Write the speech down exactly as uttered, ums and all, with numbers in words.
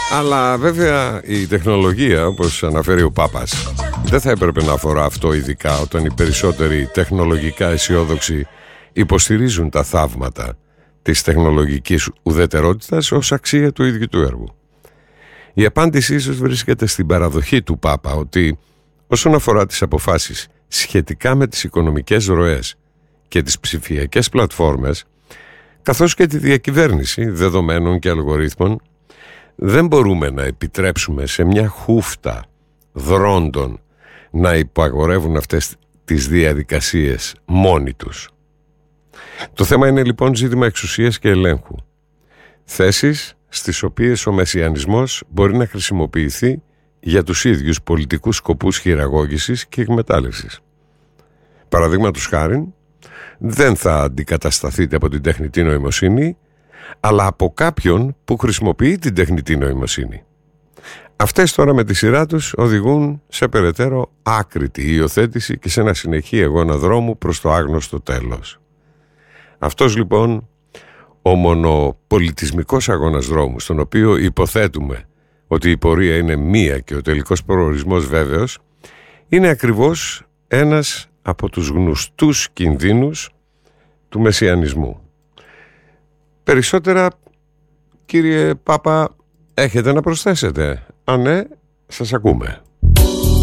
Αλλά βέβαια η τεχνολογία, όπως αναφέρει ο Πάπας, δεν θα έπρεπε να αφορά αυτό ειδικά όταν οι περισσότεροι τεχνολογικά αισιόδοξοι υποστηρίζουν τα θαύματα της τεχνολογικής ουδετερότητας ως αξία του ίδιου του έργου. Η απάντηση ίσως βρίσκεται στην παραδοχή του Πάπα ότι όσον αφορά τις αποφάσεις σχετικά με τις οικονομικές ροές και τις ψηφιακές πλατφόρμες, καθώς και τη διακυβέρνηση δεδομένων και αλγορίθμων, δεν μπορούμε να επιτρέψουμε σε μια χούφτα δρόντων να υπαγορεύουν αυτές τις διαδικασίες μόνοι τους. Το θέμα είναι λοιπόν ζήτημα εξουσίας και ελέγχου. Θέσεις στις οποίες ο μεσιανισμός μπορεί να χρησιμοποιηθεί για τους ίδιους πολιτικούς σκοπούς χειραγώγησης και εκμετάλλευσης. Παραδείγματος χάριν, δεν θα αντικατασταθείτε από την τεχνητή νοημοσύνη, αλλά από κάποιον που χρησιμοποιεί την τεχνητή νοημοσύνη. Αυτές τώρα με τη σειρά τους οδηγούν σε περαιτέρω άκρητη υιοθέτηση και σε ένα συνεχή αγώνα δρόμου προς το άγνωστο τέλος. Αυτός λοιπόν ο μονοπολιτισμικός αγώνας δρόμου, στον οποίο υποθέτουμε ότι η πορεία είναι μία και ο τελικός προορισμός βέβαιος, είναι ακριβώς ένας από τους γνωστούς κινδύνους του μεσιανισμού. Περισσότερα, κύριε Πάπα, έχετε να προσθέσετε? Αν ναι, σας ακούμε.